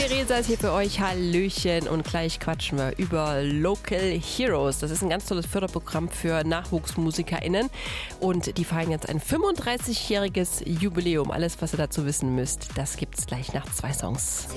Theresa ist hier für euch. Hallöchen. Und gleich quatschen wir über Local Heroes. Das ist ein ganz tolles Förderprogramm für NachwuchsmusikerInnen. Und die feiern jetzt ein 35-jähriges Jubiläum. Alles, was ihr dazu wissen müsst, das gibt's gleich nach 2 Songs.